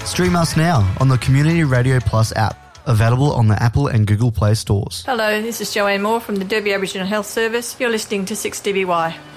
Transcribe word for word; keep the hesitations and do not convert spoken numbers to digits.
Stream us now on the Community Radio Plus app, available on the Apple and Google Play stores. Hello, this is Joanne Moore from the Derby Aboriginal Health Service. You're listening to six D B Y.